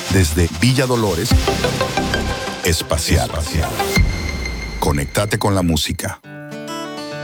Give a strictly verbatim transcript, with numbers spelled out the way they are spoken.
Desde Villa Dolores, Espacial. Conectate con la música.